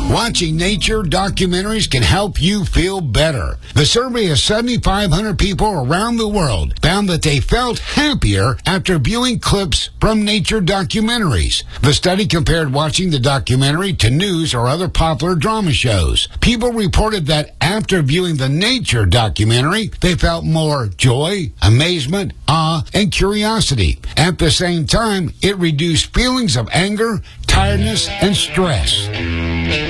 Watching nature documentaries can help you feel better. The survey of 7,500 people around the world found that they felt happier after viewing clips from nature documentaries. The study compared watching the documentary to news or other popular drama shows. People reported that after viewing the nature documentary, they felt more joy, amazement, awe, and curiosity. At the same time, it reduced feelings of anger, tiredness, and stress.